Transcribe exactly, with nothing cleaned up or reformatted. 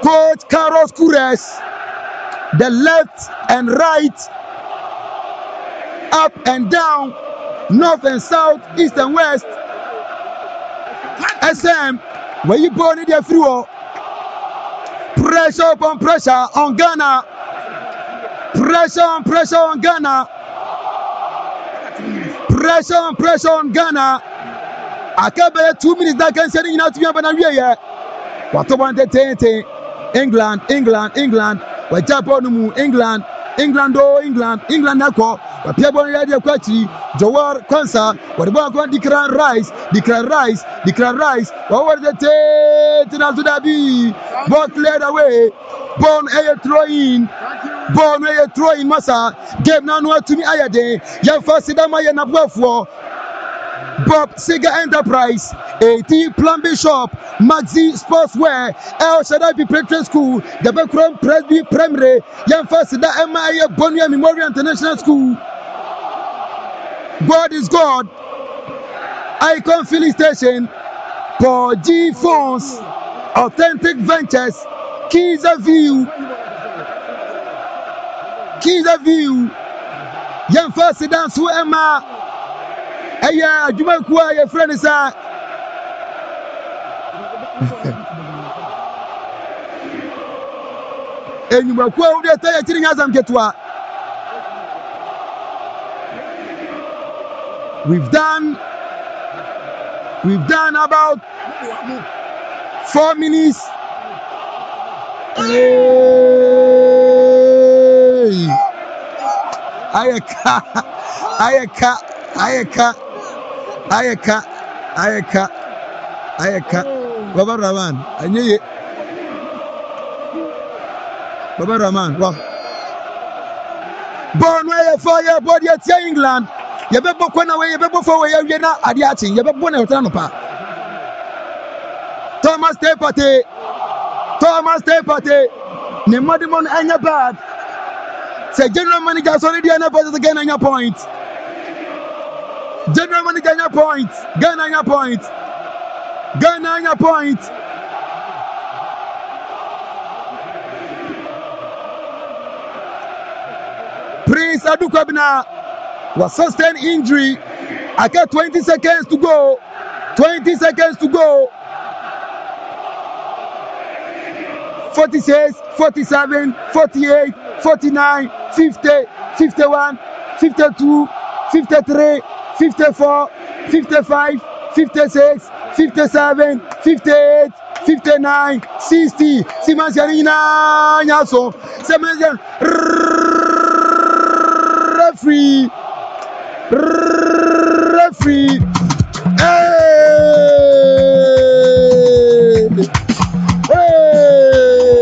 Coach Carlos Queiroz, the left and right, up and down, north and south, east and west. S M, where you born in the free war. Pressure upon pressure on Ghana. Pressure on pressure on Ghana. Pressure on pressure on Ghana. I can't bear two minutes that can say you know to me about here. What about the ten? England, England, England. What Japan, England, England, oh England, England. Nako. What people here they kwati. Jawar Kwanza. What about one Declan Rice? Declan Rice. Declan Rice. What was the ten? To Dabi. Ball cleared away. Ball air throw in. Ball air throw in. Massa. Game now no to me ayade. Yan first dama yan abwafo. Bob Siga Enterprise, A T Plumbing Shop, Maxi Sportswear, El Shaddai Preparatory School, the Backroom Presby Primary, Young First da M I A Bonia Memorial International School. God is God. Icon Filling Station, Paul G Phones, Authentic Ventures, Keys of View, Keys of View, Young First Dance who Emma. Aya adwuma kuwa ye friend sa enyuma kuwa wo de taya tiri nyazam ketwa. We've done we've done about four minutes. Hey. Ayaka ayaka ayaka Ayaka, Ayaka, Ayaka, Baba Raman, I knew it. Baba Raman, well, born where fire body at England. You better book one away, you better for where you're not at Yachting, you better born out Tanopa. Thomas Tepate, Thomas Tepate, Nemadimon and your bad. Say, General Manager's already on about again on your point. General Manager Ghana point, Ghana point, Ghana point. Prince Adukwabina was sustained injury. I got twenty seconds to go. twenty seconds to go. forty-six, forty-seven, forty-eight, forty-nine, fifty, fifty-one, fifty-two, fifty-three. fifty-four, fifty-five, fifty-six, fifty-seven, fifty-eight, fifty-nine, sixty. Simas Yarina Nyaso. Simas referee. Referee.